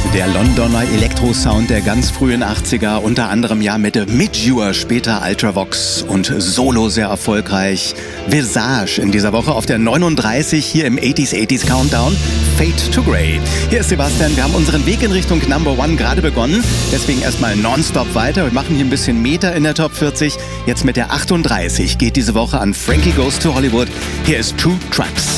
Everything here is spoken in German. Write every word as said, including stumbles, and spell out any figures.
Der Londoner Elektro-Sound der ganz frühen achtziger, unter anderem ja mit Midjour, später Ultravox und Solo sehr erfolgreich. Visage in dieser Woche auf der neununddreißig hier im achtziger achtziger Countdown. Fade to Grey. Hier ist Sebastian, wir haben unseren Weg in Richtung Number One gerade begonnen, deswegen erstmal nonstop weiter. Wir machen hier ein bisschen Meter in der Top vierzig. Jetzt mit der achtunddreißig geht diese Woche an Frankie Goes to Hollywood. Hier ist Two Tracks.